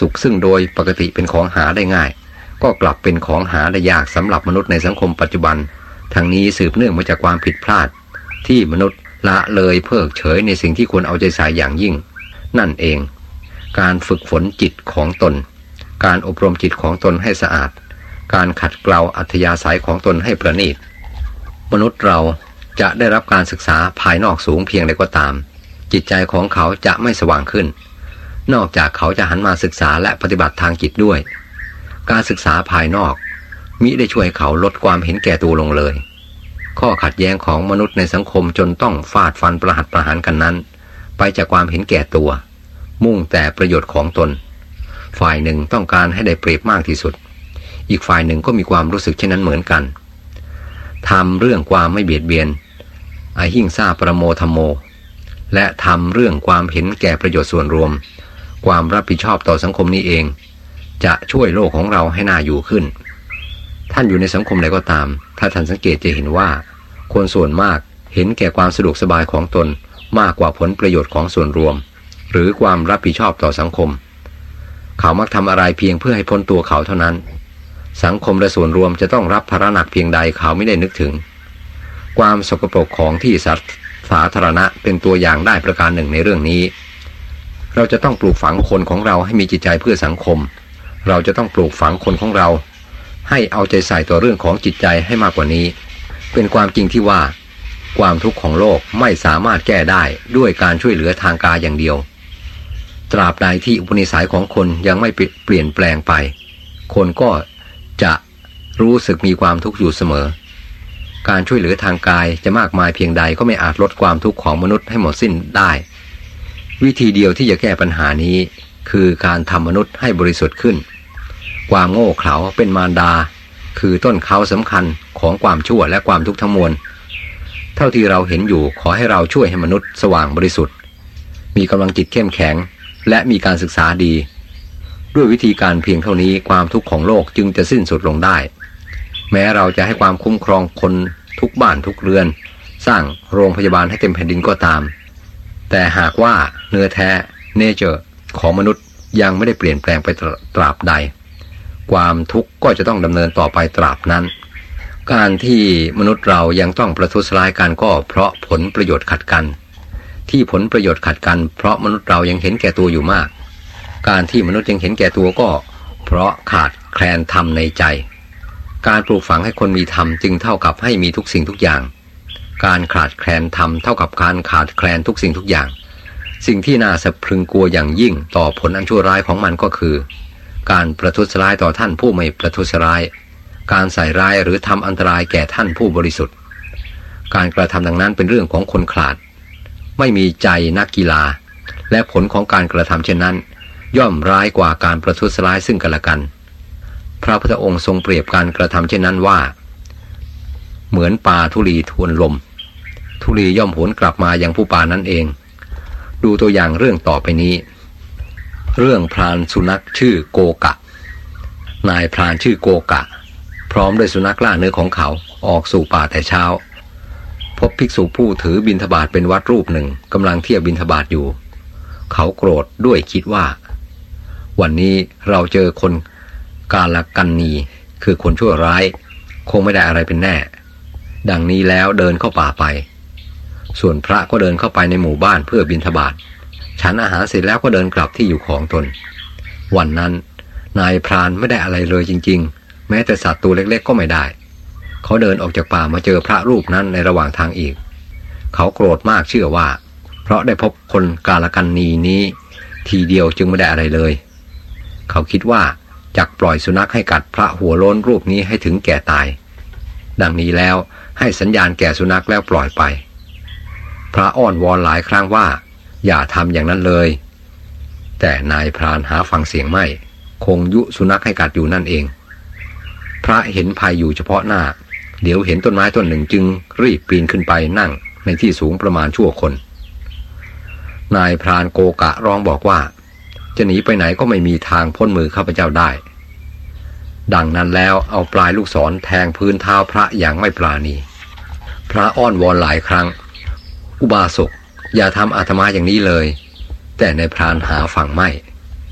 สุขซึ่งโดยปกติเป็นของหาได้ง่ายก็กลับเป็นของหาได้ยากสำหรับมนุษย์ในสังคมปัจจุบันทั้งนี้สืบเนื่องมาจากความผิดพลาดที่มนุษย์ละเลยเพิกเฉยในสิ่งที่ควรเอาใจใส่อย่างยิ่งนั่นเองการฝึกฝนจิตของตนการอบรมจิตของตนให้สะอาดการขัดเกลาอัธยาศัยของตนให้ประณีตมนุษย์เราจะได้รับการศึกษาภายนอกสูงเพียงใดก็ตามจิตใจของเขาจะไม่สว่างขึ้นนอกจากเขาจะหันมาศึกษาและปฏิบัติทางจิตด้วยการศึกษาภายนอกมิได้ช่วยเขาลดความเห็นแก่ตัวลงเลยข้อขัดแย้งของมนุษย์ในสังคมจนต้องฟาดฟันประหัตประหารกันนั้นไปจากความเห็นแก่ตัวมุ่งแต่ประโยชน์ของตนฝ่ายหนึ่งต้องการให้ได้เปรียบมากที่สุดอีกฝ่ายหนึ่งก็มีความรู้สึกเช่นนั้นเหมือนกันทำเรื่องความไม่เบียดเบียนอหิงสาปรโมธัมโมและทำเรื่องความเห็นแก่ประโยชน์ส่วนรวมความรับผิดชอบต่อสังคมนี้เองจะช่วยโลกของเราให้น่าอยู่ขึ้นท่านอยู่ในสังคมใดก็ตามถ้าท่านสังเกตจะเห็นว่าคนส่วนมากเห็นแก่ความสะดวกสบายของตนมากกว่าผลประโยชน์ของส่วนรวมหรือความรับผิดชอบต่อสังคมเขามักทำอะไรเพียงเพื่อให้พ้นตัวเขาเท่านั้นสังคมและส่วนรวมจะต้องรับภาระหนักเพียงใดเขาไม่ได้นึกถึงความสกปรกของที่สาธารณะเป็นตัวอย่างได้ประการหนึ่งในเรื่องนี้เราจะต้องปลูกฝังคนของเราให้มีจิตใจเพื่อสังคมเราจะต้องปลูกฝังคนของเราให้เอาใจใส่ต่อเรื่องของจิตใจให้มากกว่านี้เป็นความจริงที่ว่าความทุกข์ของโลกไม่สามารถแก้ได้ด้วยการช่วยเหลือทางกายอย่างเดียวตราบใดที่อุปนิสัยของคนยังไม่เปลี่ยนแปลงไปคนก็จะรู้สึกมีความทุกข์อยู่เสมอการช่วยเหลือทางกายจะมากมายเพียงใดก็ไม่อาจลดความทุกข์ของมนุษย์ให้หมดสิ้นได้วิธีเดียวที่จะแก้ปัญหานี้คือการทำมนุษย์ให้บริสุทธิ์ขึ้นความโง่เขลาเป็นมารดาคือต้นเขาสำคัญของความชั่วและความทุกข์ทั้งมวลเท่าที่เราเห็นอยู่ขอให้เราช่วยให้มนุษย์สว่างบริสุทธิ์มีกำลังจิตเข้มแข็งและมีการศึกษาดีด้วยวิธีการเพียงเท่านี้ความทุกข์ของโลกจึงจะสิ้นสุดลงได้แม้เราจะให้ความคุ้มครองคนทุกบ้านทุกเรือนสร้างโรงพยาบาลให้เต็มแผ่นดินก็ตามแต่หากว่าเนื้อแท้เนเจอร์ของมนุษย์ยังไม่ได้เปลี่ยนแปลงไปตราบใดความทุกข์ก็จะต้องดำเนินต่อไปตราบนั้นการที่มนุษย์เรายังต้องประทุษร้ายกันก็เพราะผลประโยชน์ขัดกันที่ผลประโยชน์ขัดกันเพราะมนุษย์เรายังเห็นแก่ตัวอยู่มากการที่มนุษย์ยังเห็นแก่ตัวก็เพราะขาดแคลนธรรมในใจการปลูกฝังให้คนมีธรรมจึงเท่ากับให้มีทุกสิ่งทุกอย่างการขาดแคลนธรรมเท่ากับการขาดแคลนทุกสิ่งทุกอย่างสิ่งที่น่าสะพรึงกลัวอย่างยิ่งต่อผลอันชั่วร้ายของมันก็คือการประทุษร้ายต่อท่านผู้ไม่ประทุษร้ายการใส่ร้ายหรือทำอันตรายแก่ท่านผู้บริสุทธิ์การกระทำดังนั้นเป็นเรื่องของคนขลาดไม่มีใจนักกีฬาและผลของการกระทำเช่นนั้นย่อมร้ายกว่าการประทุษร้ายซึ่งกันและกันพระพุทธองค์ทรงเปรียบการกระทำเช่นนั้นว่าเหมือนปลาธุลีทวนลมธุลีย่อมหวนกลับมายังผู้ปลานั่นเองดูตัวอย่างเรื่องต่อไปนี้เรื่องพรานสุนัขชื่อโกกะนายพรานชื่อโกกะพร้อมด้วยสุนัขล่าเนื้อของเขาออกสู่ป่าแต่เช้าพบภิกษุผู้ถือบิณฑบาตเป็นวัดรูปหนึ่งกำลังเที่ยวบิณฑบาตอยู่เขาโกรธด้วยคิดว่าวันนี้เราเจอคนกาลกันนีคือคนชั่วร้ายคงไม่ได้อะไรเป็นแน่ดังนี้แล้วเดินเข้าป่าไปส่วนพระก็เดินเข้าไปในหมู่บ้านเพื่อบิณฑบาตฉันอาหารเสร็จแล้วก็เดินกลับที่อยู่ของตนวันนั้นนายพรานไม่ได้อะไรเลยจริงๆแม้แต่สัตว์ตัวเล็กๆก็ไม่ได้เขาเดินออกจากป่ามาเจอพระรูปนั้นในระหว่างทางอีกเขาโกรธมากเชื่อว่าเพราะได้พบคนกาลกันนีนี้ทีเดียวจึงไม่ได้อะไรเลยเขาคิดว่าจักปล่อยสุนัขให้กัดพระหัวโล้นรูปนี้ให้ถึงแก่ตายดังนี้แล้วให้สัญญาณแก่สุนัขแล้วปล่อยไปพระอ้อนวอนหลายครั้งว่าอย่าทำอย่างนั้นเลยแต่นายพรานหาฟังเสียงไม่คงยุสุนัขให้กัดอยู่นั่นเองพระเห็นภัยอยู่เฉพาะหน้าเดี๋ยวเห็นต้นไม้ต้นหนึ่งจึงรีบปีนขึ้นไปนั่งในที่สูงประมาณชั่วคนนายพรานโกกะร้องบอกว่าจะหนีไปไหนก็ไม่มีทางพ้นมือข้าพเจ้าได้ดังนั้นแล้วเอาปลายลูกศรแทงพื้นเท้าพระอย่างไม่ปราณีพระอ้อนวอนหลายครั้งอุบาสกอย่าทำอาตมาอย่างนี้เลยแต่นายพรานหาฟังไม่พ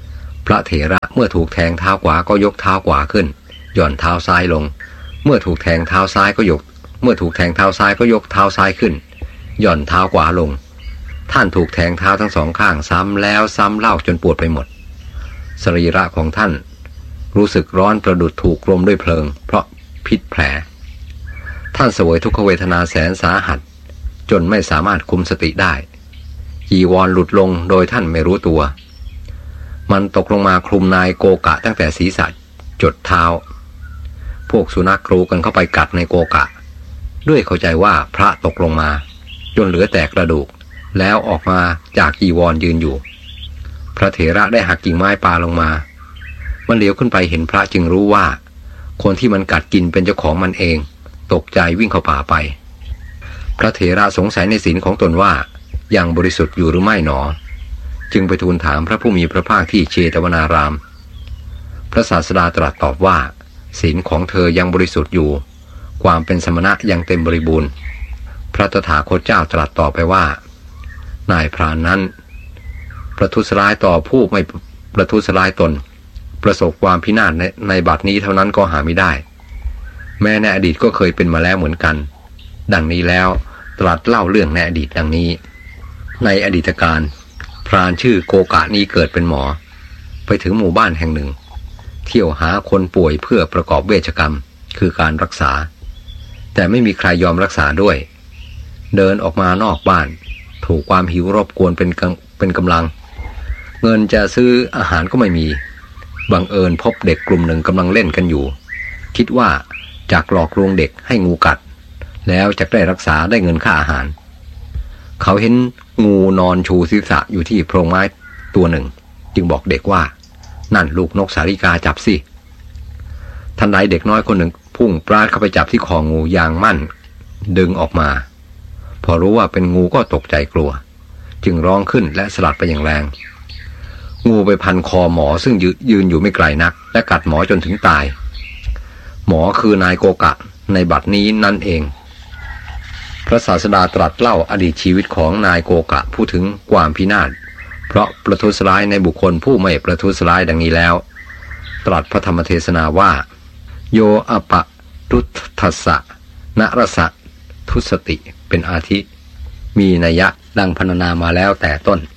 ระเถระเมื่อถูกแทงเท้าขวาก็ยกเท้าขวาขึ้นหย่อนเท้าซ้ายลงเมื่อถูกแทงเท้าซ้ายก็ยกเมื่อถูกแทงเท้าซ้ายก็ยกเท้าซ้ายขึ้นหย่อนเท้าขวาลงท่านถูกแทงเท้าทั้งสองข้างซ้ำแล้วซ้ำเล่าจนปวดไปหมดสรีระของท่านรู้สึกร้อนประดุจถูกกลมด้วยเพลิงเพราะพิษแผลท่านเสวยทุกขเวทนาแสนสาหัสจนไม่สามารถคุมสติได้จีวรหลุดลงโดยท่านไม่รู้ตัวมันตกลงมาคลุมนายโกกะตั้งแต่ศีรษะจดเท้าพวกสุนัขกรูกันเข้าไปกัดในโกกะด้วยเข้าใจว่าพระตกลงมาจนเหลือแต่กระดูกแล้วออกมาจากจีวรยืนอยู่พระเถระได้หักกิ่งไม้ปาลงมามันเหลียวขึ้นไปเห็นพระจึงรู้ว่าคนที่มันกัดกินเป็นเจ้าของมันเองตกใจวิ่งเข้าป่าไปพระเถระสงสัยในศีลของตนว่ายังบริสุทธิ์อยู่หรือไม่หนอจึงไปทูลถามพระผู้มีพระภาคที่เชตวนารามพระศาสดาตรัสตอบว่าศีลของเธอยังบริสุทธิ์อยู่ความเป็นสมณะยังเต็มบริบูรณ์พระตถาคตเจ้าตรัสต่อไปว่านายพรานนั้นประทุษร้ายต่อผู้ไม่ประทุษร้ายตนประสบความพินาศในบัดนี้เท่านั้นก็หาไม่ได้แม้ในอดีตก็เคยเป็นมาแล้วเหมือนกันดังนี้แล้วตรัสเล่าเรื่องในอดีตดังนี้ในอดีตการพรานชื่อโกกะนี้เกิดเป็นหมอไปถึงหมู่บ้านแห่งหนึ่งเที่ยวหาคนป่วยเพื่อประกอบเวชกรรมคือการรักษาแต่ไม่มีใครยอมรักษาด้วยเดินออกมานอกบ้านถูกความหิวรบกวนเป็นกำลังเงินจะซื้ออาหารก็ไม่มีบังเอิญพบเด็กกลุ่มหนึ่งกำลังเล่นกันอยู่คิดว่าจากหลอกลวงเด็กให้งูกัดแล้วจะได้รักษาได้เงินค่าอาหารเขาเห็นงูนอนชูศีรษะอยู่ที่โพรงไม้ตัวหนึ่งจึงบอกเด็กว่านั่นลูกนกสาริกาจับสิทันใดเด็กน้อยคนหนึ่งพุ่งปราดเข้าไปจับที่คองูอย่างมั่นดึงออกมาพอรู้ว่าเป็นงูก็ตกใจกลัวจึงร้องขึ้นและสลัดไปอย่างแรงงูไปพันคอหมอซึ่งยืนอยู่ไม่ไกลนักและกัดหมอจนถึงตายหมอคือนายโกกะในบัดนี้นั่นเองพระศาสดาตรัสเล่าอดีตชีวิตของนายโกกะพูดถึงความพินาศเพราะประทุษร้ายในบุคคลผู้ไม่ประทุษร้ายดังนี้แล้วตรัสพระธรรมเทศนาว่าโยอปะทุทัสสะนรสะทุสติเป็นอาทิมีนัยยะดังพรรณนามาแล้วแต่ต้น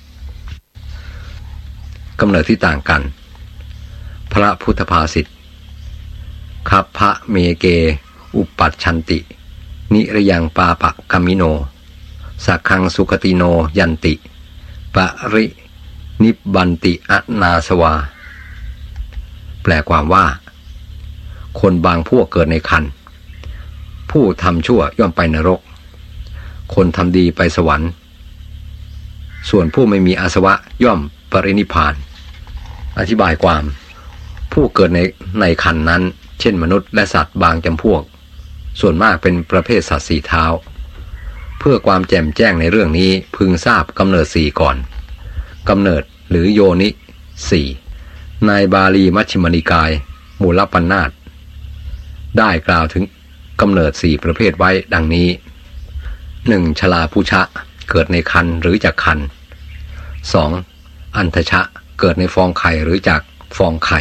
กำเนิดที่ต่างกันพระพุทธภาษิตคัพพะเมเกอุปัชชันตินิรยังปาปะกัมมิโนสักขังสุขติโนยันติปรินิบบันติอนาสวาแปลความว่าคนบางพวกเกิดในคันผู้ทำชั่วย่อมไปนรกคนทำดีไปสวรรค์ส่วนผู้ไม่มีอาสวะย่อมปรินิพพานอธิบายความผู้เกิดในคันนั้นเช่นมนุษย์และสัตว์บางจำพวกส่วนมากเป็นประเภทสัตว์สี่เท้าเพื่อความแจ่มแจ้งในเรื่องนี้พึงทราบกำเนิดสี่ก่อนกำเนิดหรือโยนิสี่ในบาลีมัชฌิมนิกายมูลปัณณาสได้กล่าวถึงกำเนิดสี่ประเภทไว้ดังนี้ 1. ชลาพุชะเกิดในครรภ์หรือจากครรภ์ 2. อันทชะเกิดในฟองไข่หรือจากฟองไข่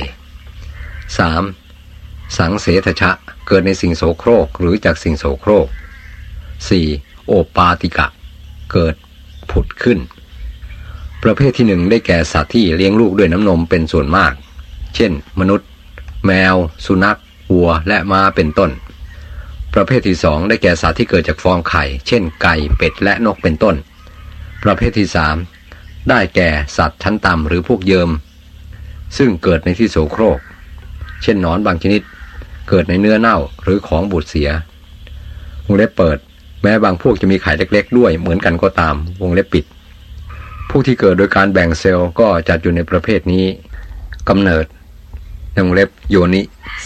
3. สังเสทชะเกิดในสิ่งโสโครกหรือจากสิ่งโสโครก 4. โอปาติกะเกิดผุดขึ้นประเภทที่1ได้แก่สัตว์ที่เลี้ยงลูกด้วยน้ำนมเป็นส่วนมากเช่นมนุษย์แมวสุนัขวัวและม้าเป็นต้นประเภทที่2ได้แก่สัตว์ที่เกิดจากฟองไข่เช่นไก่เป็ดและนกเป็นต้นประเภทที่3ได้แก่สัตว์ชั้นต่ำหรือพวกเยิมซึ่งเกิดในที่โสโครกเช่นหนอนบางชนิดเกิดในเนื้อเน่าหรือของบูดเสียวงเล็บเปิดแม้บางพวกจะมีไข่เล็กๆด้วยเหมือนกันก็ตามวงเล็บปิดผู้ที่เกิดโดยการแบ่งเซลล์ก็จัดอยู่ในประเภทนี้กำเนิดในวงเล็บโยนิ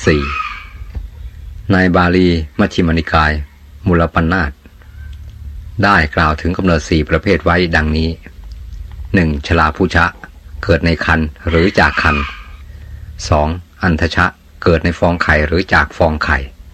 4ในบาลีมัชฌิมนิกายมูลปัณณาสได้กล่าวถึงกำเนิด4ประเภทไว้ดังนี้ 1. ชลาพุชะเกิดในครรภ์หรือจากครรภ์ 2. อันทชะเกิดในฟองไข่หรือจากฟองไข่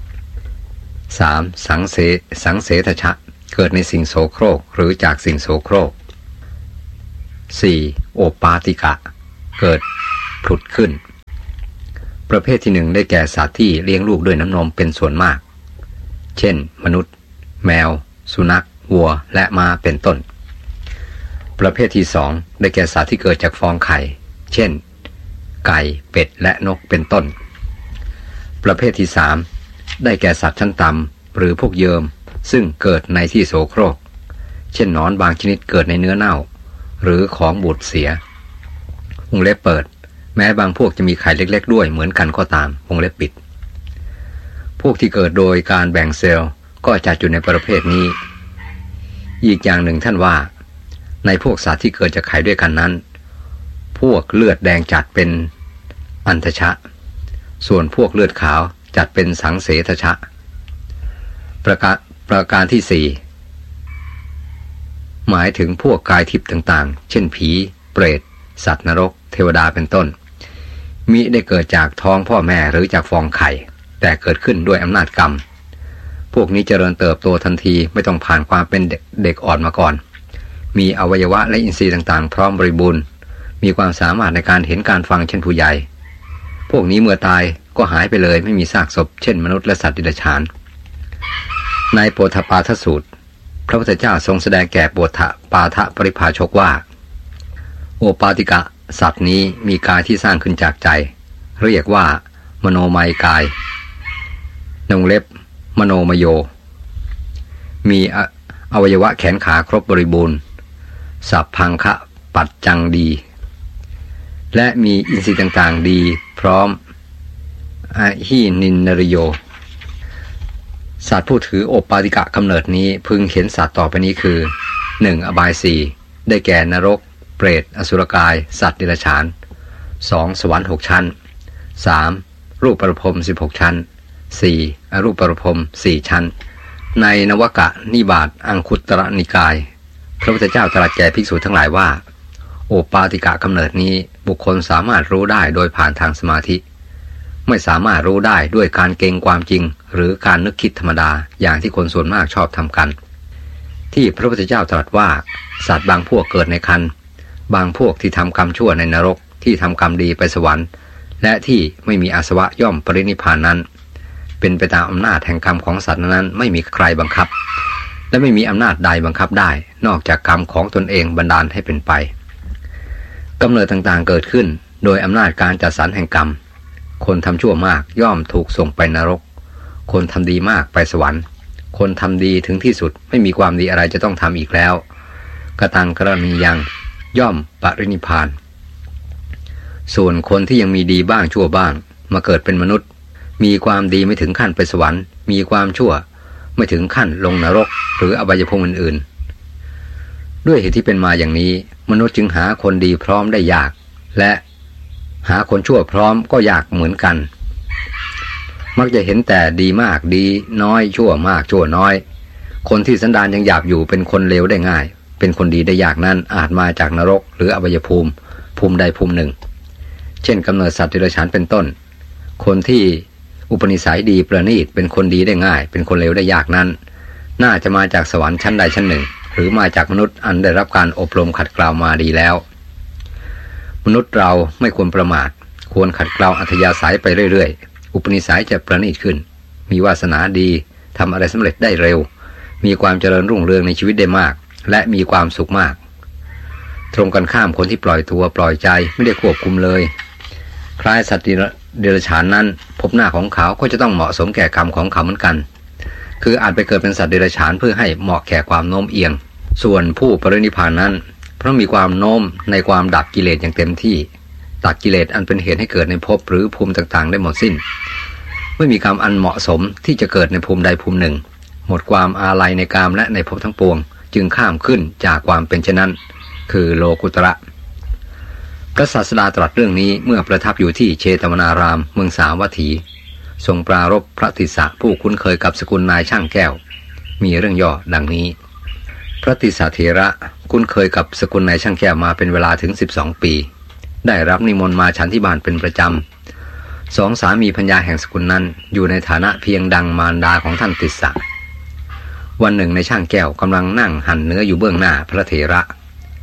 3. สังเสทชะเกิดในสิ่งโสโครกหรือจากสิ่งโสโครก 4. โอปาติกะเกิดผุดขึ้นประเภทที่หนึ่งได้แก่สัตว์ที่เลี้ยงลูกด้วยน้ำนมเป็นส่วนมากเช่นมนุษย์แมวสุนัขวัวและม้าเป็นต้นประเภทที่สองได้แก่สัตว์ที่เกิดจากฟองไข่เช่นไก่เป็ดและนกเป็นต้นประเภทที่สามได้แก่สัตว์ชั้นต่ำหรือพวกเยิมซึ่งเกิดในที่โสโครกเช่นหนอนบางชนิดเกิดในเนื้อเน่าหรือของบูดเสียวงเล็บเปิดแม้บางพวกจะมีไข่เล็กๆด้วยเหมือนกันก็ตามวงเล็บปิดพวกที่เกิดโดยการแบ่งเซลล์ก็จัดอยู่ในประเภทนี้อีกอย่างหนึ่งท่านว่าในพวกสัตว์ที่เกิดจากไข่ด้วยกันนั้นพวกเลือดแดงจัดเป็นอันทชะส่วนพวกเลือดขาวจัดเป็นสังเสทชะประการที่สี่หมายถึงพวกกายทิพย์ต่างๆเช่นผีเปรตสัตว์นรกเทวดาเป็นต้นมิได้เกิดจากท้องพ่อแม่หรือจากฟองไข่แต่เกิดขึ้นด้วยอำนาจกรรมพวกนี้เจริญเติบโตทันทีไม่ต้องผ่านความเป็นเด็กอ่อนมาก่อนมีอวัยวะและอินทรีย์ต่างๆพร้อมบริบูรณ์มีความสามารถในการเห็นการฟังเช่นผู้ใหญ่พวกนี้เมื่อตายก็หายไปเลยไม่มีซากศพเช่นมนุษย์และสัตว์ดิบฉานในโปธปาทสูตรพระพุทธเจ้าทรงแสดงแก่โปธปาทปริภาชกว่าโอปาติกะสัตว์นี้มีกายที่สร้างขึ้นจากใจเรียกว่ามโนมัยกายวงเล็บมโนมโยมีอวัยวะแขนขาครบบริบูรณ์สัพพังคะปัจจังดีและมีอินทรีย์ต่างๆดีพร้อมหินินนริโยสัตว์ผู้ถือโอปาติกะกำเนิดนี้พึงเห็นสัตว์ต่อไปนี้คือ 1. อบายสี่ได้แก่นรกเปรตอสุรกายสัตว์เดรัจฉาน 2. สวรรค์6ชั้น 3. รูปประพรหม16ชั้น 4. อรูปประพรหม4ชั้นในนวกะนิบาตอังคุตรนิกายพระพุทธเจ้าตรัสแก่ภิกษุทั้งหลายว่าโอปาติกะกำเนิดนี้บุคคลสามารถรู้ได้โดยผ่านทางสมาธิไม่สามารถรู้ได้ด้วยการเกรงความจริงหรือการนึกคิดธรรมดาอย่างที่คนส่วนมากชอบทำกันที่พระพุทธเจ้าตรัสว่าสัตว์บางพวกเกิดในครรภ์บางพวกที่ทำกรรมชั่วในนรกที่ทำกรรมดีไปสวรรค์และที่ไม่มีอาสวะย่อมปรินิพพานนั้นเป็นไปตามอำนาจแห่งกรรมของสัตว์นั้นไม่มีใครบังคับและไม่มีอำนาจใดบังคับได้นอกจากกรรมของตนเองบันดาลให้เป็นไปกำเนิดต่างๆเกิดขึ้นโดยอำนาจการจัดสรรแห่งกรรมคนทำชั่วมากย่อมถูกส่งไปนรกคนทำดีมากไปสวรรค์คนทำดีถึงที่สุดไม่มีความดีอะไรจะต้องทำอีกแล้วกตังกรณียังย่อมปรินิพพานส่วนคนที่ยังมีดีบ้างชั่วบ้างมาเกิดเป็นมนุษย์มีความดีไม่ถึงขั้นไปสวรรค์มีความชั่วไม่ถึงขั้นลงนรกหรืออบายภูมิอื่นๆด้วยเหตุที่เป็นมาอย่างนี้มนุษย์จึงหาคนดีพร้อมได้ยากและหาคนชั่วพร้อมก็ยากเหมือนกันมักจะเห็นแต่ดีมากดีน้อยชั่วมากชั่วน้อยคนที่สันดานยังหยาบอยู่เป็นคนเลวได้ง่ายเป็นคนดีได้ยากนั้นอาจมาจากนรกหรืออบายภูมิใดภูมิหนึ่งเช่นกำเนิดสัตว์เดรัจฉานเป็นต้นคนที่อุปนิสัยดีประณีตเป็นคนดีได้ง่ายเป็นคนเลวได้ยากนั้นน่าจะมาจากสวรรค์ชั้นใดชั้นหนึ่งหรือมาจากมนุษย์อันได้รับการอบรมขัดเกลามาดีแล้วมนุษย์เราไม่ควรประมาทควรขัดเกลาอัธยาศัยไปเรื่อยๆอุปนิสัยจะประณีตขึ้นมีวาสนาดีทำอะไรสำเร็จได้เร็วมีความเจริญรุ่งเรืองในชีวิตได้มากและมีความสุขมากตรงกันข้ามคนที่ปล่อยตัวปล่อยใจไม่ได้ควบคุมเลยคล้ายสัตว์เดรัจฉานนั้นพบหน้าของเขาก็จะต้องเหมาะสมแก่กรรมของเขาเหมือนกันคืออาจไปเกิดเป็นสัตว์เดรัจฉานเพื่อให้เหมาะแก่ความโน้มเอียงส่วนผู้ปรินิพพานนั้นเพราะมีความโน้มในความดับกิเลสอย่างเต็มที่ตัดกิเลสอันเป็นเหตุให้เกิดในภพหรือภูมิต่างๆได้หมดสิ้นไม่มีกรรมอันเหมาะสมที่จะเกิดในภูมิใดภูมิหนึ่งหมดความอาลัยในกามและในภพทั้งปวงจึงข้ามขึ้นจากความเป็นเช่นนั้นคือโลกุตระพระศาสดาตรัสเรื่องนี้เมื่อประทับอยู่ที่เชตวนารามเมืองสาวัตถีทรงปรารภพระติสสะผู้คุ้นเคยกับสกุลนายช่างแก้วมีเรื่องย่อดังนี้พระติสสะเถระคุ้นเคยกับสกุลนายช่างแก้วมาเป็นเวลาถึง12 ปีได้รับนิมนต์มาฉันที่บ้านเป็นประจำสองสามีภรรยาแห่งสกุลนั้นอยู่ในฐานะเพียงดังมารดาของท่านติสสะวันหนึ่งในช่างแก้วกำลังนั่งหั่นเนื้ออยู่เบื้องหน้าพระเถระพ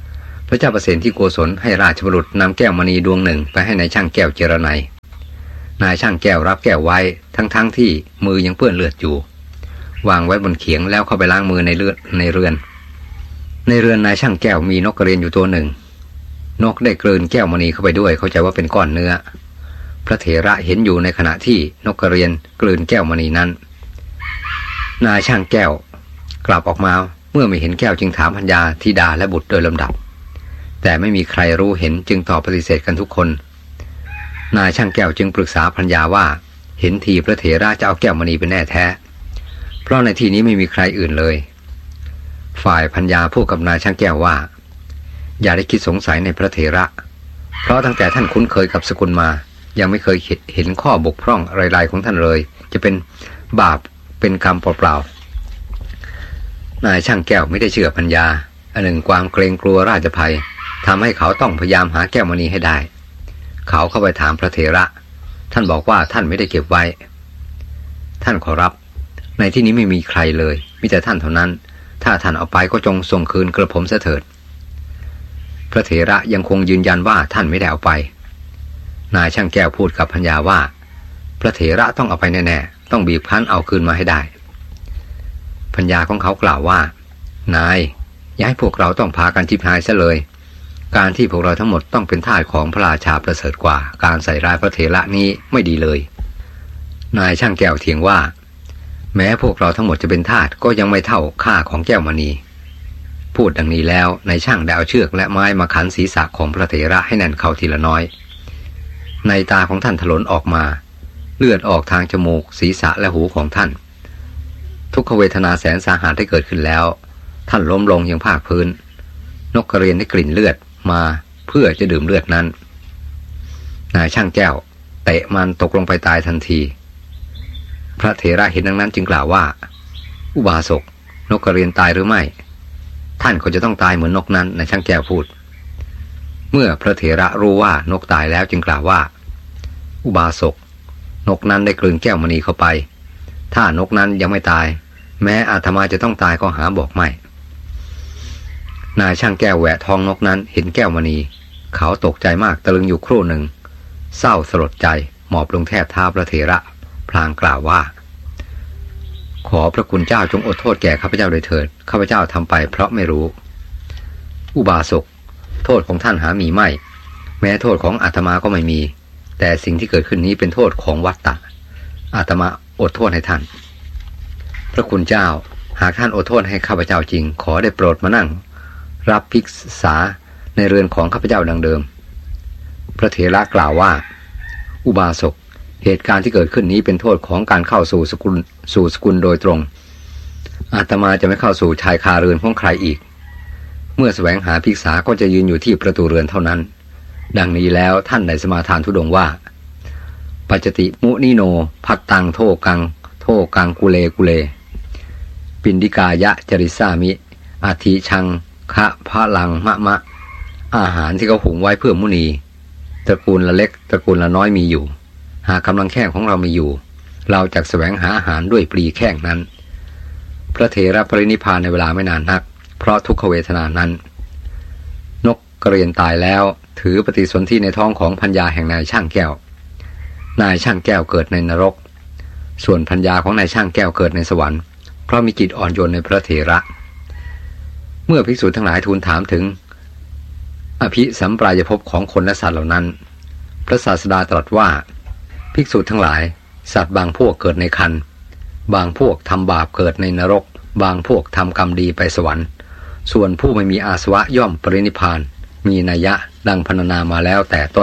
พระเจ้าประเสนที่โกศลให้ราชบุรุษนำแก้วมณีดวงหนึ่งไปให้นายช่างแก้วเจรไนนายช่างแก้วรับแก้วไว้ทั้งที่มือยังเปื้อนเลือดอยู่วางไว้บนเขียงแล้วเข้าไปล้างมือในเรือนนายช่างแก้วมีนกกระเรียนอยู่ตัวหนึ่งนกได้กลืนแก้วมณีเข้าไปด้วยเข้าใจว่าเป็นก้อนเนื้อพระเถระเห็นอยู่ในขณะที่นกกระเรียนกลืนแก้วมณีนั้นนายช่างแก้วกลับออกมาเมื่อไม่เห็นแก้วจึงถามพัญญาธิดาและบุตรโดยลำดับแต่ไม่มีใครรู้เห็นจึงตอบปฏิเสธกันทุกคนนายช่างแก้วจึงปรึกษาพัญญาว่าเห็นทีพระเถระจะเอาแก้วมณีเป็นแน่แท้เพราะในที่นี้ไม่มีใครอื่นเลยฝ่ายพัญญาพูดกับนายช่างแก้วว่าอย่าได้คิดสงสัยในพระเถระเพราะตั้งแต่ท่านคุ้นเคยกับสกุลมายังไม่เคยเห็นข้อบกพร่องอะไรๆของท่านเลยจะเป็นบาปเป็นกรรมเปล่าๆนายช่างแก้วไม่ได้เชื่อพัญญาอันหนึ่งความเกรงกลัวราชภัยทำให้เขาต้องพยายามหาแก้วมณีให้ได้เขาเข้าไปถามพระเถระท่านบอกว่าท่านไม่ได้เก็บไว้ท่านขอรับในที่นี้ไม่มีใครเลยมีแต่ท่านเท่านั้นถ้าท่านเอาไปก็จงส่งคืนกระผมเสียเถิดพระเถระยังคงยืนยันว่าท่านไม่ได้เอาไปนายช่างแก้วพูดกับพัญญาว่าพระเถระต้องเอาไปแน่ๆต้องบีบคั้นเอาคืนมาให้ได้พัญญาของเขากล่าวว่านายอย่าให้พวกเราต้องพากันชิบหายซะเลยการที่พวกเราทั้งหมดต้องเป็นทาสของพระราชาประเสริฐกว่าการใส่ร้ายพระเถระนี้ไม่ดีเลยนายช่างแก้วเถียงว่าแม้พวกเราทั้งหมดจะเป็นทาสก็ยังไม่เท่าค่าของแก้วมณีพูดดังนี้แล้วนายช่างได้เอาเชือกและไม้มาขันศีรษะของพระเถระให้แน่นเข้าทีละน้อยในตาของท่านถลนออกมาเลือดออกทางจมูกศีรษะและหูของท่านทุกขเวทนาแสนสาหัสได้เกิดขึ้นแล้วท่านล้มลงอย่างภาคพื้นนกกระเรียนได้กลิ่นเลือดมาเพื่อจะดื่มเลือดนั้นนายช่างแก้วเตะมันตกลงไปตายทันทีพระเถระเห็นดังนั้นจึงกล่าวว่าอุบาสกนกกระเรียนตายหรือไม่ท่านก็จะต้องตายเหมือนนกนั้นนายช่างแก้วพูดเมื่อพระเถระรู้ว่านกตายแล้วจึงกล่าวว่าอุบาสกนกนั้นได้กลืนแก้วมณีเข้าไปถ้านกนั้นยังไม่ตายแม้อาตมาจะต้องตายก็หาบอกไม่นายช่างแก้วแหวะท้องนกนั้นเห็นแก้วมณีเขาตกใจมากตะลึงอยู่ครู่หนึ่งเศร้าสลดใจหมอบลงแทบเท้าพระเถระพลางกล่าวว่าขอพระคุณเจ้าจงอดโทษแก่ข้าพเจ้าโดยเถิดข้าพเจ้าทำไปเพราะไม่รู้อุบาสกโทษของท่านหามีไม่แม้โทษของอาตมาก็ไม่มีแต่สิ่งที่เกิดขึ้นนี้เป็นโทษของวัฏฏะอาตมาอดโทษให้ท่านพระคุณเจ้าหากท่านอดโทษให้ข้าพเจ้าจริงขอได้โปรดมานั่งรับภิกษาในเรือนของข้าพเจ้าดังเดิมพระเถระกล่าวว่าอุบาสกเหตุการณ์ที่เกิดขึ้นนี้เป็นโทษของการเข้าสู่สกุลโดยตรงอาตมาจะไม่เข้าสู่ชายคาเรือนของใครอีกเมื่อแสวงหาภิกษาก็จะยืนอยู่ที่ประตูเรือนเท่านั้นดังนี้แล้วท่านได้สมาทานธุดงค์ว่าปัจจติมุนิโนพัตตังโทกังกุเลปินดิกายะจริสามิอาทิชังคะพะลังมะอาหารที่เขาหุงไว้เพื่อมุนีตระกูลละเล็กตระกูลละน้อยมีอยู่หากกำลังแข้งของเรามีอยู่เราจักแสวงหาอาหารด้วยปลีแข้งนั้นพระเถระปรินิพพานในเวลาไม่นานนักเพราะทุกขเวทนานั้นนกกระเรียนตายแล้วถือปฏิสนธิในท้องของพัญญาแห่งนายช่างแก้วนายช่างแก้วเกิดในนรกส่วนพัญญาของนายช่างแก้วเกิดในสวรรค์เพราะมีจิตอ่อนโยนในพระเถระเมื่อภิกษุทั้งหลายทูลถามถึงอภิสัมปรายภพของคนและสัตว์เหล่านั้นพระศาสดาตรัสว่าภิกษุทั้งหลายสัตว์บางพวกเกิดในคันบางพวกทำบาปเกิดในนรกบางพวกทำกรรมดีไปสวรรค์ส่วนผู้ไม่มีอาสวะย่อมปรินิพพานมีนัยยะดังพรรณนามาแล้วแต่ต้น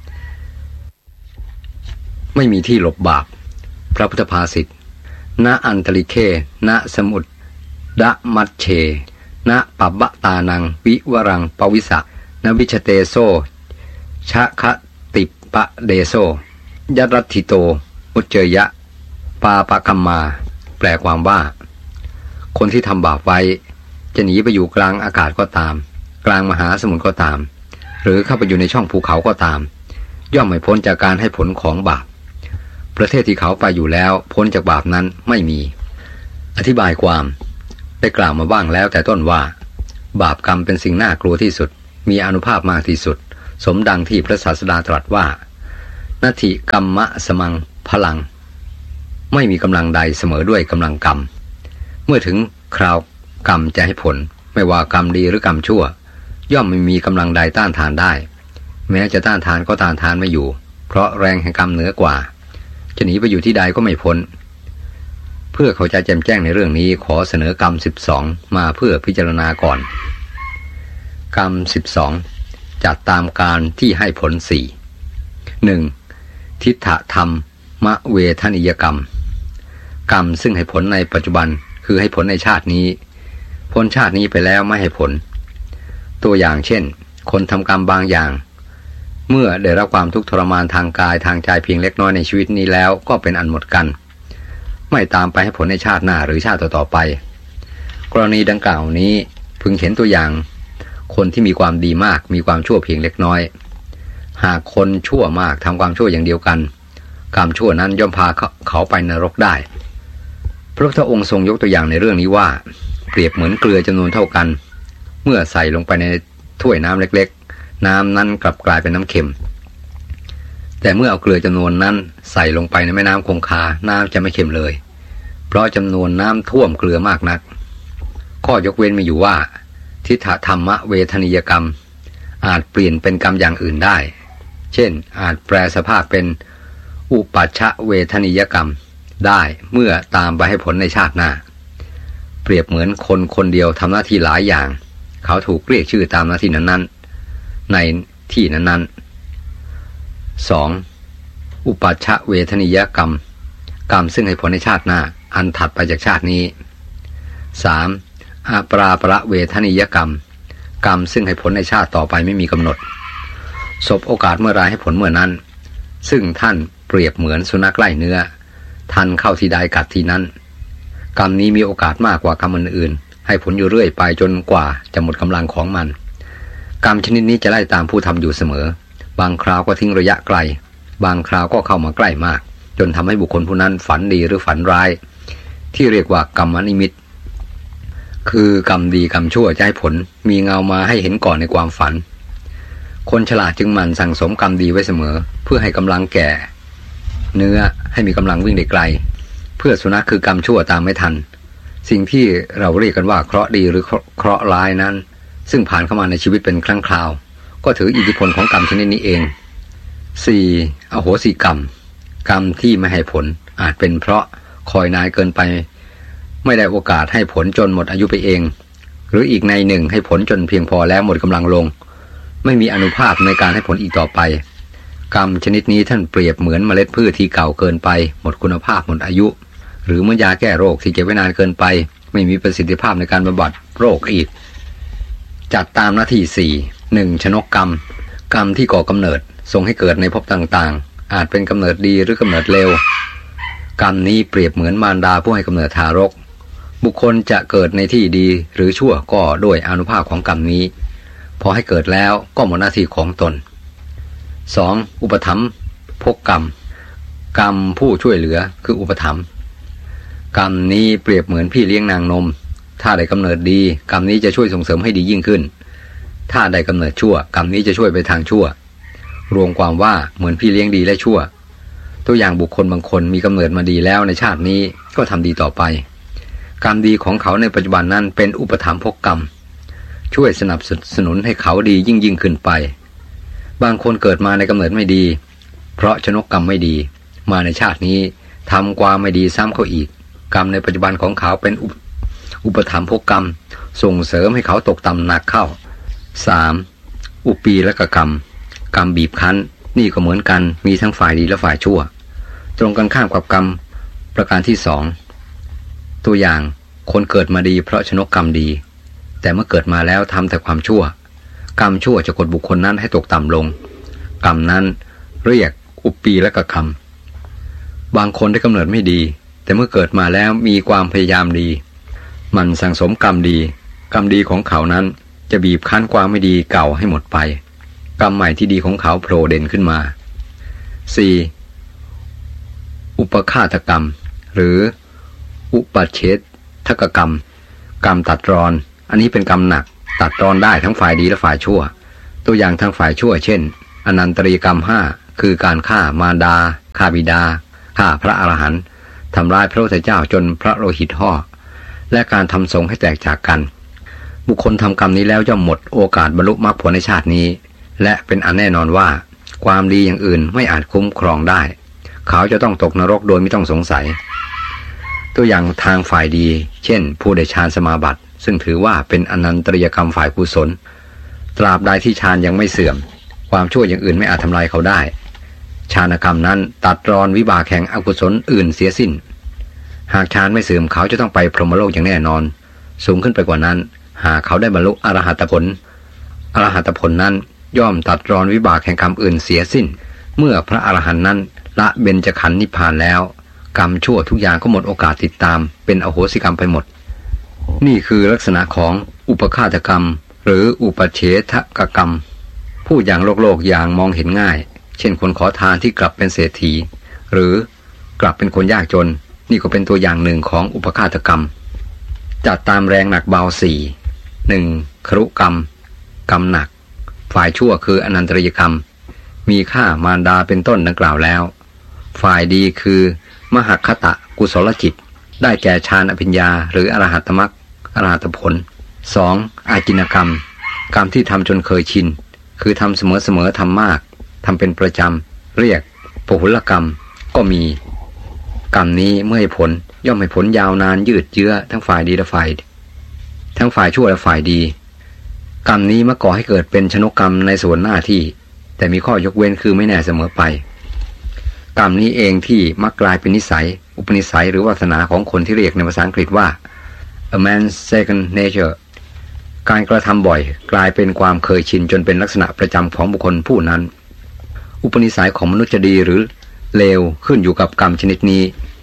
ไม่มีที่หลบบาปพระพุทธภาษิตณอันตริเคณสมุดดะมัชเชณปับบะตานังวิวรังปวิสะณวิชเตโซชะคะติปะเดโซยัตรัตถิโตมุจเจยะปาปะกัมมาแปลความว่าคนที่ทำบาปไว้จะหนีไปอยู่กลางอากาศก็ตามกลางมหาสมุทรก็ตามหรือเข้าไปอยู่ในช่องภูเขาก็ตามย่อมไม่พ้นจากการให้ผลของบาปประเทศที่เขาไปอยู่แล้วพ้นจากบาปนั้นไม่มีอธิบายความได้กล่าวมาบ้างแล้วแต่ต้นว่าบาปกรรมเป็นสิ่งน่ากลัวที่สุดมีอานุภาพมากที่สุดสมดังที่พระศาสดาตรัสว่านัตถิกัมมะสมังพลังไม่มีกำลังใดเสมอด้วยกำลังกรรมเมื่อถึงคราวกรรมจะให้ผลไม่ว่ากรรมดีหรือกรรมชั่วย่อมไม่มีกำลังใดต้านทานได้แม้จะต้านทานก็ต้านทานไม่อยู่เพราะแรงแห่งกรรมเหนือกว่าจะหนีไปอยู่ที่ใดก็ไม่พ้นเพื่อเข้าใจแจ่มแจ้งในเรื่องนี้ขอเสนอกรรม12มาเพื่อพิจารณาก่อนกรรม12จัดตามการที่ให้ผล1. ทิฏฐธรรมมะเวทนิยกรรมกรรมซึ่งให้ผลในปัจจุบันคือให้ผลในชาตินี้พ้นชาตินี้ไปแล้วไม่ให้ผลตัวอย่างเช่นคนทำกรรมบางอย่างเมื่อได้รับความทุกข์ทรมานทางกายทางใจเพียงเล็กน้อยในชีวิตนี้แล้วก็เป็นอันหมดกันไม่ตามไปให้ผลในชาติหน้าหรือชาติต่อๆไปกรณีดังกล่าวนี้พึงเห็นตัวอย่างคนที่มีความดีมากมีความชั่วเพียงเล็กน้อยหากคนชั่วมากทำความชั่วอย่างเดียวกันกรรมชั่วนั้นย่อมพาเขาไปนรกได้พระพุทธองค์ทรงยกตัวอย่างในเรื่องนี้ว่าเปรียบเหมือนเกลือจำนวนเท่ากันเมื่อใส่ลงไปในถ้วยน้ำเล็กๆน้ำนั้นกลับกลายเป็นน้ำเค็มแต่เมื่อเอาเกลือจำนวนนั้นใส่ลงไปในแม่น้ำคงคาน้ำจะไม่เค็มเลยเพราะจำนวนน้ำท่วมเกลือมากนักข้อยกเว้นมีอยู่ว่าทิฏฐธรรมเวทนิยกรรมอาจเปลี่ยนเป็นกรรมอย่างอื่นได้เช่นอาจแปลสภาพเป็นอุปัชชเวทนิยกรรมได้เมื่อตามไปให้ผลในชาติหน้าเปรียบเหมือนคนคนเดียวทำหน้าที่หลายอย่างเขาถูกเรียกชื่อตามหน้าที่นั้นๆในที่นั้นๆ 2. อุปัชชเวทนิยกรรมกรรมซึ่งให้ผลในชาติหน้าอันถัดไปจากชาตินี้ 3. อปราประเวทนิยกรรมกรรมซึ่งให้ผลในชาติต่อไปไม่มีกำหนดสบโอกาสเมื่อไรให้ผลเมื่อนั้นซึ่งท่านเปรียบเหมือนสุนัขไล่เนื้อทันเข้าที่ใดกัดที่นั้นกรรมนี้มีโอกาสมากกว่ากรรมอื่นๆให้ผลอยู่เรื่อยไปจนกว่าจะหมดกำลังของมันกรรมชนิดนี้จะไล่ตามผู้ทำอยู่เสมอบางคราวก็ทิ้งระยะไกลบางคราวก็เข้ามาใกล้มากจนทำให้บุคคลผู้นั้นฝันดีหรือฝันร้ายที่เรียกว่ากรรมนิมิตคือกรรมดีกรรมชั่วจะให้ผลมีเงามาให้เห็นก่อนในความฝันคนฉลาดจึงหมั่นสั่งสมกรรมดีไว้เสมอเพื่อให้กำลังแก่เนื้อให้มีกำลังวิ่งได้ไกลเพื่อสุนัขคือกรรมชั่วตามไม่ทันสิ่งที่เราเรียกกันว่าเคราะห์ดีหรือเคราะห์ร้ายนั้นซึ่งผ่านเข้ามาในชีวิตเป็นครั้งคราวก็ถืออิทธิพลของกรรมชนิดนี้เอง 4. อโหสิกรรมกรรมที่ไม่ให้ผลอาจเป็นเพราะคอยนานเกินไปไม่ได้โอกาสให้ผลจนหมดอายุไปเองหรืออีกในหนึ่งให้ผลจนเพียงพอแล้วหมดกำลังลงไม่มีอานุภาพในการให้ผลอีกต่อไปกรรมชนิดนี้ท่านเปรียบเหมือนเมล็ดพืชที่เก่าเกินไปหมดคุณภาพหมดอายุหรือเหมือนยาแก้โรคที่เก็บไว้นานเกินไปไม่มีประสิทธิภาพในการบำบัดโรคอีกจัดตามหน้าที่ 4. 1. ชนกกรรมกรรมที่ก่อกำเนิดส่งให้เกิดในภพต่างๆอาจเป็นกำเนิดดีหรือกำเนิดเลวกรรมนี้เปรียบเหมือนมารดาผู้ให้กำเนิดทารกบุคคลจะเกิดในที่ดีหรือชั่วก็ด้วยอานุภาพของกรรมนี้พอให้เกิดแล้วก็หมดหน้าที่ของตน 2. อุปถัมภกกรรมกรรมผู้ช่วยเหลือคืออุปถัมภ์กรรมนี้เปรียบเหมือนพี่เลี้ยงนางนมถ้าได้กำเนิดดีกรรมนี้จะช่วยส่งเสริมให้ดียิ่งขึ้นถ้าได้กำเนิดชั่วกรรมนี้จะช่วยไปทางชั่วรวมความว่าเหมือนพี่เลี้ยงดีและชั่วตัวอย่างบุคคลบางคนมีกำเนิดมาดีแล้วในชาตินี้ก็ทำดีต่อไปกรรมดีของเขาในปัจจุบันนั้นเป็นอุปถัมภกกรรมช่วยสนับสนุนให้เขาดียิ่งขึ้นไปบางคนเกิดมาในกำเนิดไม่ดีเพราะชนกกรรมไม่ดีมาในชาตินี้ทำความไม่ดีซ้ำเขาอีกกรรมในปัจจุบันของเขาเป็นอุปถัมภกกรรมส่งเสริมให้เขาตกต่ำหนักเข้า 3. อุปีและกรรมกรรมบีบคั้นนี่ก็เหมือนกันมีทั้งฝ่ายดีและฝ่ายชั่วตรงกันข้ามกับกรรมประการที่ 2ตัวอย่างคนเกิดมาดีเพราะชนกกรรมดีแต่เมื่อเกิดมาแล้วทำแต่ความชั่วกรรมชั่วจะกดบุคคลนั้นให้ตกต่ำลงกรรมนั้นเรียกอุปีและกรรมบางคนได้กำเนิดไม่ดีแต่เมื่อเกิดมาแล้วมีความพยายามดีมันสั่งสมกรรมดีของเขานั้นจะบีบคั้นความไม่ดีเก่าให้หมดไปกรรมใหม่ที่ดีของเขาโผล่เด่นขึ้นมา 4. อุปฆาตกรรมหรืออุปัชเชทกรรมกรรมตัดรอนอันนี้เป็นกรรมหนักตัดรอนได้ทั้งฝ่ายดีและฝ่ายชั่วตัวอย่างทางฝ่ายชั่วเช่นอนันตริยกรรม5คือการฆ่ามารดาฆ่าบิดาฆ่าพระอรหันต์ทำร้ายพระพุทธเจ้าจนพระโลหิตห่อและการทำสงฆ์ให้แตกจากกันบุคคลทำกรรมนี้แล้วย่อมหมดโอกาสบรรลุมรรคผลในชาตินี้และเป็นอันแน่นอนว่าความดีอย่างอื่นไม่อาจคุ้มครองได้เขาจะต้องตกนรกโดยไม่ต้องสงสัยตัวอย่างทางฝ่ายดีเช่นผู้ได้ฌานสมาบัติซึ่งถือว่าเป็นอนันตริยกรรมฝ่ายกุศลตราบใดที่ฌานยังไม่เสื่อมความชั่วอย่างอื่นไม่อาจทำลายเขาได้ฌานกรรมนั้นตัดรอนวิบากแห่งอกุศลอื่นเสียสิ้นหากฌานไม่เสื่อมเขาจะต้องไปพรหมโลกอย่างแน่นอนสูงขึ้นไปกว่านั้นหากเขาได้บรรลุอรหัตผลอรหัตผลนั้นย่อมตัดรอนวิบากแห่งกรรมอื่นเสียสิ้นเมื่อพระอรหันต์นั้นละเบญจขันธ์นิพพานแล้วกรรมชั่วทุกอย่างก็หมดโอกาสติดตามเป็นอโหสิกรรมไปหมดนี่คือลักษณะของอุปฆาตกรรมหรืออุปเฉทกกรรมพูดอย่างโลกอย่างมองเห็นง่ายเช่นคนขอทานที่กลับเป็นเศรษฐีหรือกลับเป็นคนยากจนนี่ก็เป็นตัวอย่างหนึ่งของอุปฆาตกรรมจัดตามแรงหนักเบา1. ครุกรรมกรรมหนักฝ่ายชั่วคืออนันตริยกรรมมีฆ่ามารดาเป็นต้นดังกล่าวแล้วฝ่ายดีคือมหคตกุศลจิตได้แก่ฌานอภิญญาหรืออรหัตมรรคอรหัตผล 2. อาจินกรรมกรรมที่ทำจนเคยชินคือทำเสมอทำมากทำเป็นประจำเรียกปหุลกรรมก็มีกรรมนี้เมื่อให้ผลย่อมให้ผลยาวนานยืดเยื้อทั้งฝ่ายดีและฝ่ายทั้งฝ่ายชั่วและฝ่ายดีกรรมนี้มาก่อให้เกิดเป็นชนกกรรมในส่วนหน้าที่แต่มีข้อยกเว้นคือไม่แน่เสมอไปกรรมนี้เองที่มักกลายเป็นนิสัยอุปนิสัยหรือวาสนาของคนที่เรียกในภาษาอังกฤษว่า a man's second nature การกระทำบ่อยกลายเป็นความเคยชินจนเป็นลักษณะประจำของบุคคลผู้นั้นอุปนิสัยของมนุษย์จะดีหรือเลวขึ้นอยู่กับกรรมชนิดนี้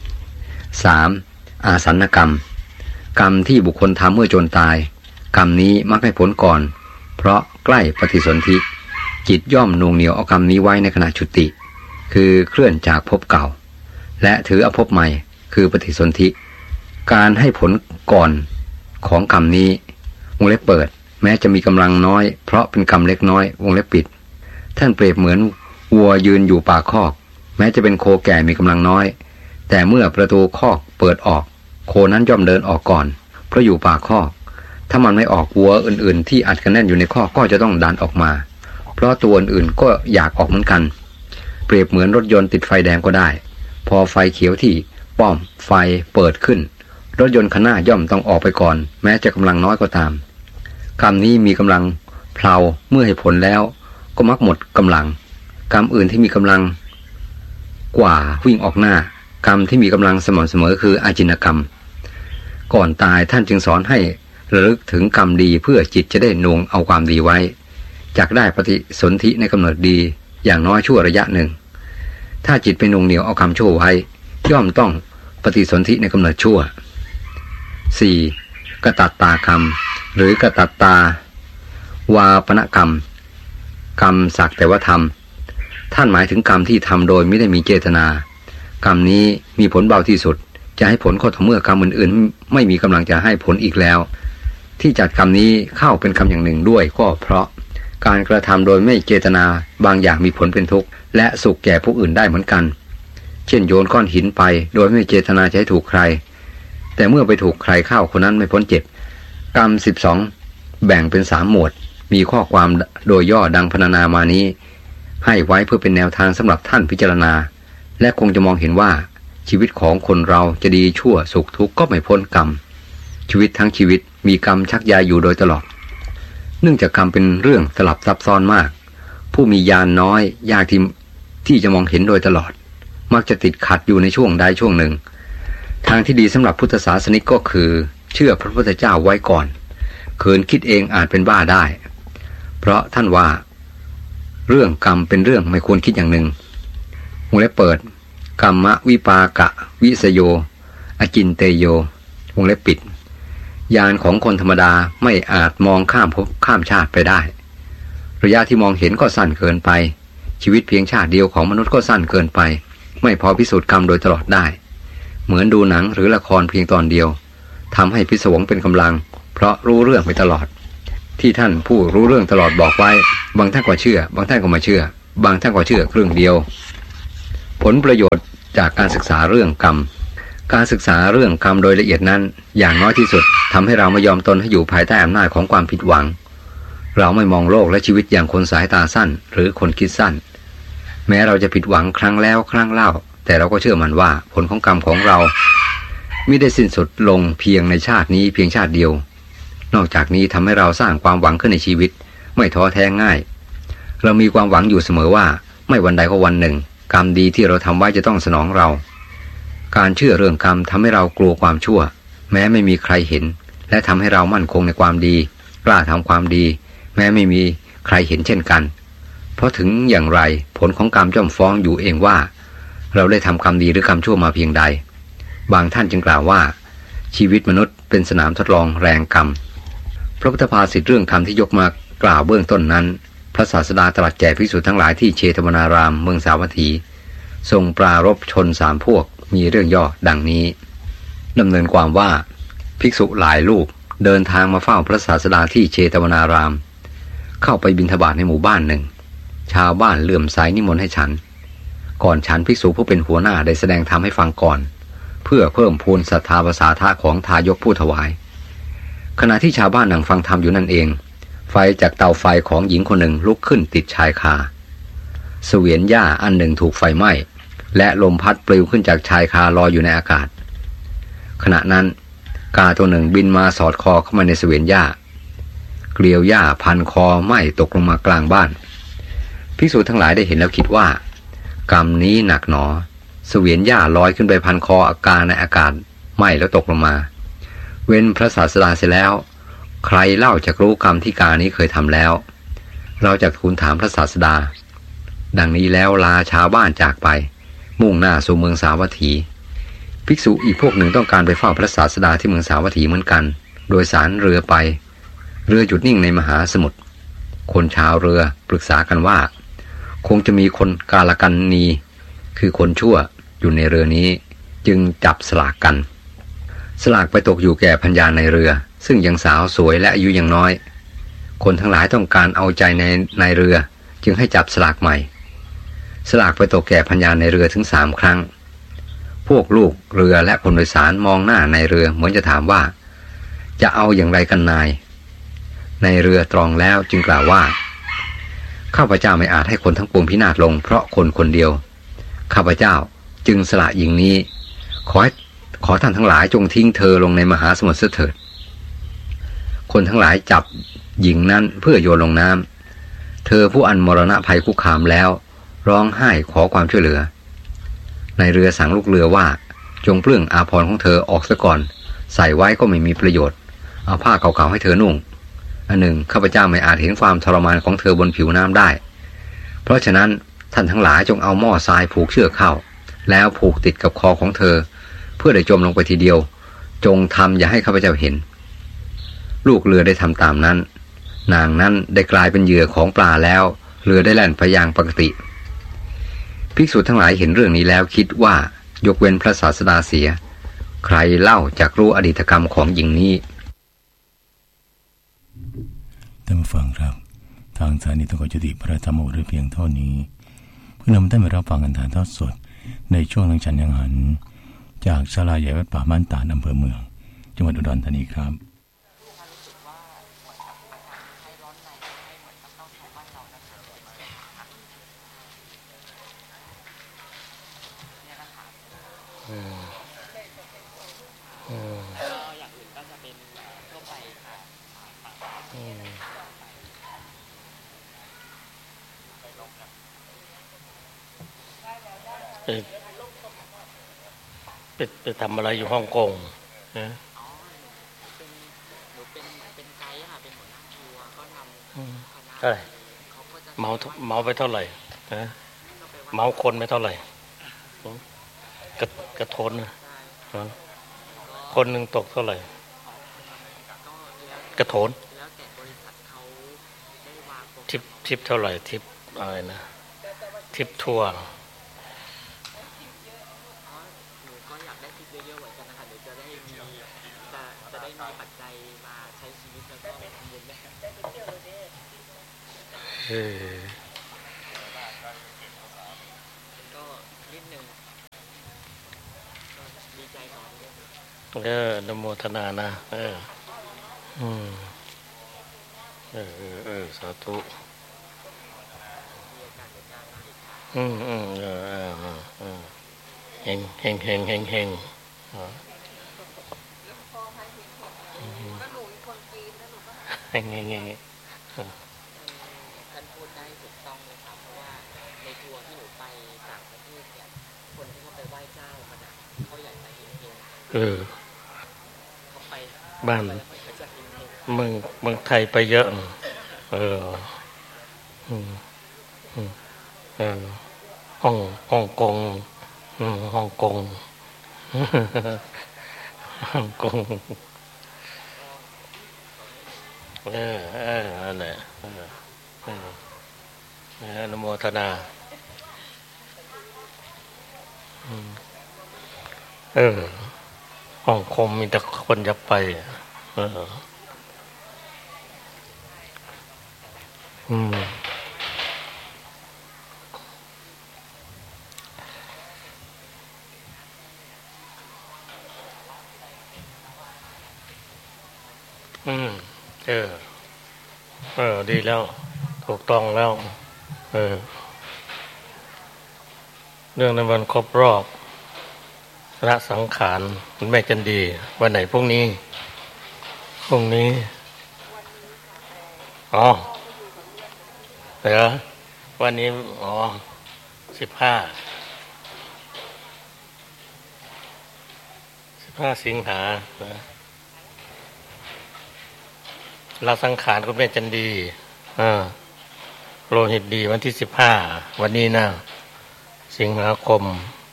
3. อาสันกรรมกรรมที่บุคคลทำเมื่อจนตายกรรมนี้มักให้ผลก่อนเพราะใกล้ปฏิสนธิจิตย่อมน่วงเหนี่ยวเอากรรมนี้ไว้ในขณะจุติคือเคลื่อนจากภพเก่าและถือเอาภพใหม่คือปฏิสนธิการให้ผลก่อนของกรรมนี้วงเล็บเปิดแม้จะมีกำลังน้อยเพราะเป็นกรรมเล็กน้อยวงเล็บปิดท่านเปรียบเหมือนวัวยืนอยู่ปากคอกแม้จะเป็นโคแก่มีกำลังน้อยแต่เมื่อประตูคอกเปิดออกโคนั้นย่อมเดินออกก่อนเพราะอยู่ปากคอกถ้ามันไม่ออกวัวอื่นๆที่อัดกันแน่นอยู่ในคอกก็จะต้องดันออกมาเพราะตัวอื่นๆก็อยากออกเหมือนกันเปรียบเหมือนรถยนต์ติดไฟแดงก็ได้พอไฟเขียวที่ป้อมไฟเปิดขึ้นรถยนต์คันหน้าย่อมต้องออกไปก่อนแม้จะกำลังน้อยก็ตามกรรมนี้มีกำลังเพลาเมื่อให้ผลแล้วก็มักหมดกำลังกรรมอื่นที่มีกำลังกว่าวิ่งออกหน้ากรรมที่มีกำลังสม่ำเสมอคืออาจินกรรมก่อนตายท่านจึงสอนให้ระลึกถึงกรรมดีเพื่อจิตจะได้น่วงเอาความดีไว้จักได้ปฏิสนธิในกำเนิดดีอย่างน้อยชั่วระยะหนึ่งถ้าจิตไปน่วงเหนี่ยวเอากรรมชั่วไว้ย่อมต้องปฏิสนธิในกำเนิดชั่ว 4. กตัตตากรรมหรือกตัตตาวาปนกรรมกรรมสักแต่ว่าทำท่านหมายถึงกรรมที่ทำโดยไม่ได้มีเจตนากรรมนี้มีผลเบาที่สุดจะให้ผลก็ต่อเมื่อกรรมอื่นๆไม่มีกำลังจะให้ผลอีกแล้วที่จัดกรรมนี้เข้าเป็นคำอย่างหนึ่งด้วยก็เพราะการกระทำโดยไม่เจตนาบางอย่างมีผลเป็นทุกข์และสุขแก่ผู้อื่นได้เหมือนกันเช่นโยนก้อนหินไปโดยไม่เจตนาจะให้ถูกใครแต่เมื่อไปถูกใครเข้าคนนั้นไม่พ้นเจ็บกรรม12แบ่งเป็น3หมวดมีข้อความโดยย่อดังพรรณนามานี้ให้ไว้เพื่อเป็นแนวทางสำหรับท่านพิจารณาและคงจะมองเห็นว่าชีวิตของคนเราจะดีชั่วสุขทุกข์ก็ไม่พ้นกรรมชีวิตทั้งชีวิตมีกรรมชักใยอยู่โดยตลอดเนื่องจากกรรมเป็นเรื่องสลับซับซ้อนมากผู้มีญาณน้อยยากที่จะมองเห็นโดยตลอดมักจะติดขัดอยู่ในช่วงใดช่วงหนึ่งทางที่ดีสำหรับพุทธศาสนิกก็คือเชื่อพระพุทธเจ้าไว้ก่อนคืนคิดเองอาจเป็นบ้าได้เพราะท่านว่าเรื่องกรรมเป็นเรื่องไม่ควรคิดอย่างหนึ่งวงเล็บเปิดกรรมวิปากะวิสโยอจินเตโยวงเล็บปิดญาณของคนธรรมดาไม่อาจมองข้ามภพข้ามชาติไปได้ระยะที่มองเห็นก็สั้นเกินไปชีวิตเพียงชาติเดียวของมนุษย์ก็สั้นเกินไปไม่พอพิสูจน์กรรมโดยตลอดได้เหมือนดูหนังหรือละครเพียงตอนเดียวทำให้พิศวงเป็นกำลังเพราะรู้เรื่องไปตลอดที่ท่านผู้รู้เรื่องตลอดบอกไว้บางท่านก็เชื่อบางท่านก็ไม่เชื่อบางท่านก็เชื่อครึ่งเดียวผลประโยชน์จากการศึกษาเรื่องกรรมการศึกษาเรื่องกรรมโดยละเอียดนั้นอย่างน้อยที่สุดทำให้เราไม่ยอมตนให้อยู่ภายใต้อำนาจของความผิดหวังเราไม่มองโลกและชีวิตอย่างคนสายตาสั้นหรือคนคิดสั้นแม้เราจะผิดหวังครั้งแล้วครั้งเล่าแต่เราก็เชื่อมั่นว่าผลของกรรมของเราไม่ได้สิ้นสุดลงเพียงในชาตินี้เพียงชาติเดียวนอกจากนี้ทำให้เราสร้างความหวังขึ้นในชีวิตไม่ท้อแท้ง่ายเรามีความหวังอยู่เสมอว่าไม่วันใดก็วันหนึ่งกรรมดีที่เราทำไว้จะต้องสนองเราการเชื่อเรื่องกรรมทำให้เรากลัวความชั่วแม้ไม่มีใครเห็นและทำให้เรามั่นคงในความดีกล้าทำความดีแม้ไม่มีใครเห็นเช่นกันเพราะถึงอย่างไรผลของกรรมย่อมฟ้องอยู่เองว่าเราได้ทำกรรมดีหรือกรรมชั่วมาเพียงใดบางท่านจึงกล่าวว่าชีวิตมนุษย์เป็นสนามทดลองแรงกรรมพระพุทธภาษิตเรื่องคำที่ยกมากล่าวเบื้องต้นนั้นพระศาสดาตรัสแก่ภิกษุทั้งหลายที่เชตวนารามเมืองสาวัตถีทรงปรารภชนสามพวกมีเรื่องย่อดังนี้ดำเนินความว่าภิกษุหลายรูปเดินทางมาเฝ้าพระศาสดาที่เชตวนารามเข้าไปบิณฑบาตในหมู่บ้านหนึ่งชาวบ้านเลื่อมใสนิมนต์ให้ฉันก่อนฉันภิกษุผู้เป็นหัวหน้าได้แสดงธรรมให้ฟังก่อนเพื่อเพิ่มพูนศรัทธาภาษาทะของทายกผู้ถวายขณะที่ชาวบ้านนั่งฟังธรรมอยู่นั่นเองไฟจากเตาไฟของหญิงคนหนึ่งลุกขึ้นติดชายคาเสวียนหญ้าอันหนึ่งถูกไฟไหม้และลมพัดปลิวขึ้นจากชายคาลอยอยู่ในอากาศขณะนั้นกาตัวหนึ่งบินมาสอดคอเข้ามาในเสวียนหญ้าเกลียวหญ้าพันคอไหม้ตกลงมากลางบ้านภิกษุทั้งหลายได้เห็นแล้วคิดว่ากรรมนี้หนักหนอเสวียนหญ้าลอยขึ้นไปพันคออากาในอากาศไหม้แล้วตกลงมาเว้นพระศาสดาเสร็จแล้วใครเล่าจะรู้กรรมที่กานี้เคยทำแล้วเราจะทูลถามพระศาสดาดังนี้แล้วลาชาวบ้านจากไปมุ่งหน้าสู่เมืองสาวัตถีภิกษุอีกพวกหนึ่งต้องการไปเฝ้าพระศาสดาที่เมืองสาวัตถีเหมือนกันโดยสารเรือไปเรือหยุดนิ่งในมหาสมุทรคนชาวเรือปรึกษากันว่าคงจะมีคนกาลกันนีคือคนชั่วอยู่ในเรือนี้จึงจับสลากกันสลากไปตกอยู่แก่พัญญาในเรือซึ่งยังสาวสวยและอายุยังน้อยคนทั้งหลายต้องการเอาใจในเรือจึงให้จับสลากใหม่สลากไปตกแก่พัญญาในเรือถึง3 ครั้งพวกลูกเรือและคนโดยสารมองหน้าในเรือเหมือนจะถามว่าจะเอาอย่างไรกันนายในเรือตรองแล้วจึงกล่าวว่าข้าพเจ้าไม่อาจให้คนทั้งปวงพินาศลงเพราะคนคนเดียวข้าพเจ้าจึงสละหญิงนี้ขอท่านทั้งหลายจงทิ้งเธอลงในมหาสมุทรเถิดคนทั้งหลายจับหญิงนั้นเพื่อโยนลงน้ำเธอผู้อันมรณะภัยคุกคามแล้วร้องไห้ขอความช่วยเหลือในเรือสั่งลูกเรือว่าจงเปลื้องอาภรณ์ของเธอออกซะก่อนใส่ไว้ก็ไม่มีประโยชน์เอาผ้าเก่าๆให้เธอนุ่งอันหนึ่งข้าพเจ้าไม่อาจเห็นความทรมานของเธอบนผิวน้ำได้เพราะฉะนั้นท่านทั้งหลายจงเอาหม้อทรายผูกเชือกเข้าแล้วผูกติดกับคอของเธอเพื่อได้จมลงไปทีเดียวจงทำอย่าให้ข้าพเจ้าเห็นลูกเรือได้ทำตามนั้นนางนั้นได้กลายเป็นเหยื่อของปลาแล้วเรือได้แล่นไปอย่างปกติภิกษุทั้งหลายเห็นเรื่องนี้แล้วคิดว่ายกเว้นพระศาสดาเสียใครเล่าจากรู้อดีตกรรมของหญิงนี้ท่านผู้ฟังครับทางสถานีต้องขอยุติพระธรรมโอษฐ์เพียงเท่านี้เพื่อนำท่านไปรับฟังการถ่ายทอดสดในช่วงหลังฉันยังหันจากศาลาใหญ่วัดป่าบ้านตาดอำเภอเมืองจังหวัดอุดรธานีครับอย่างอื่นก็จะเป็นทั่วไปค่ะไปทำอะไรอยู่ฮ่องกงนะอ๋อหนูเป็นไกด์ค่ะเป็นหัวหน้าทัวร์ก็นำคณะอะไรเมาไปเท่าไหร่นะเมาคนไม่เท่าไหร่กระทนนะคนหนึ่งตกเท่าไหร่กระโถนแล้วแต่บริษัทเขาได้วางทิปเท่าไหร่ทิปอะไรนะทิปทัวร์หนูทก็อยากได้ทิปเยอะๆเหมือนกันนะคะเดี๋ยวจะได้มีปัจจัยมาใช้ชีวิตแล้วก็ไปทำบุญได้ก็นิดนึงก็ดีใจหน่อยนโมทนานะสาธุเฮงเฮงเฮงเฮงเฮงเฮงเฮงเฮงท่านพูดได้ถูกต้องเลยครับเพราะว่าในทัวร์ที่หนูไปต่างประเทศเนี่ยคนที่เขาไปไหว้เจ้ามันอ่ะเขาอยากจะเฮงเฮงเขาไปบ้านเมืองไทยไปเยอะฮ่องกงฮ่องกงนั่นแหละนโมทนาฮ่องกงมีแต่คนจะไปดีแล้วถูกต้องแล้วเรื่องในวันครบรอบละสังขารคุณแม่จันดีวันไหนพรุ่งนี้เหรอวันนี้15 สิงหาละสังขารคุณแม่จันดีโลหิตดีวันที่15วันนี้นะสิงหาคม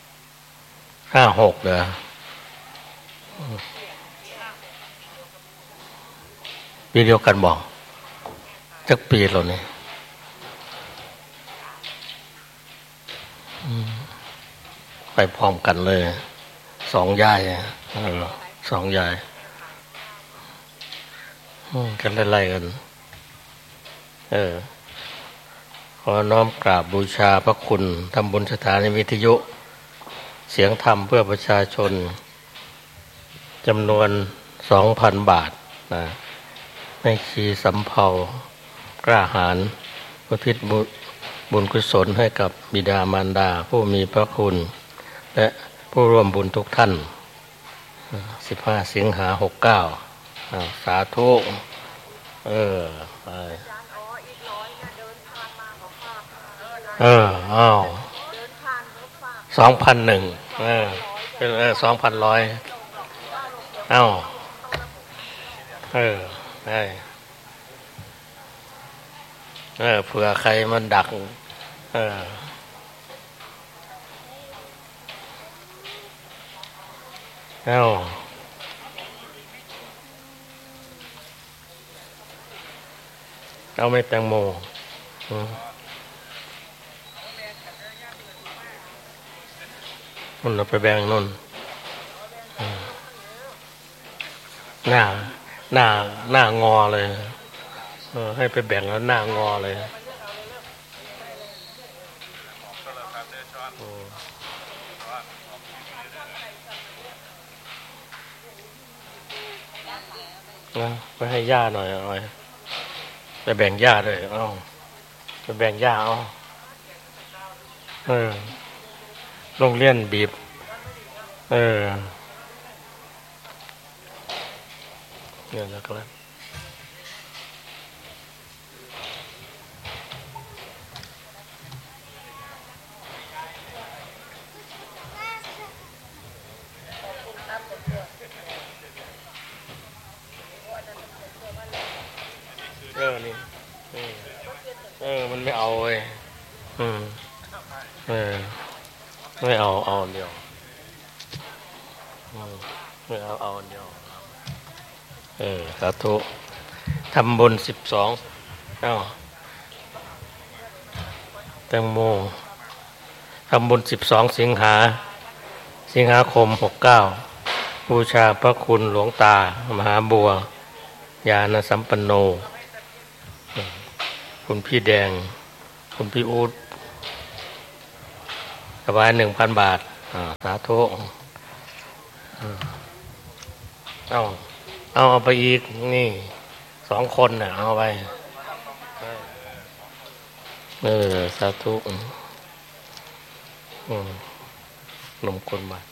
56เหรอปีเดียวกันบอกจักปีแล้วนี่ไปพร้อมกันเลย2 ยาย2 ยายกันไล่ๆกันขอน้อมกราบบูชาพระคุณทำบุญสถานีวิทยุเสียงธรรมเพื่อประชาชนจำนวน 2,000 บาทนะให้ชีสำเภากล้าหาญอุทิศบุญกุศลให้กับบิดามารดาผู้มีพระคุณและผู้ร่วมบุญทุกท่าน15 สิงหา69สาธุไป2,001เป็น2,100ได้เผื่อใครมันดักเอาไม่แตงโมนุ่นเราไปแบ่งนุ่นหน้างอเลยให้ไปแบ่งแล้วหน้างอเลยไปให้ย่าหน่อยไปแบ่งย่าด้วยไปแบ่งย่าโรงเรียนบีบเนี่ยนะครับนี่มันไม่เอาเว้ยไม่เอาเดียวไม่เอาเดียวสาธุทำบุญ12แตงโมทำบุญ12 สิงหาสิงหาคม69บูชาพระคุณหลวงตามหาบัวญาณสัมปันโนคุณพี่แดงคุณพี่อู๊ดถวาย 1,000 บาทสาธุเอาไปอีกนี่2 คนน่ะเอาไปสาธุนมคนมา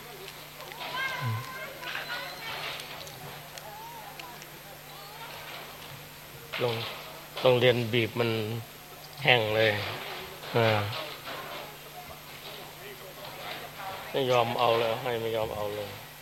โรงเรียนบีบมันแห้งเลยไม่ยอมเอาเลยให้ไม่ยอมเอาเลย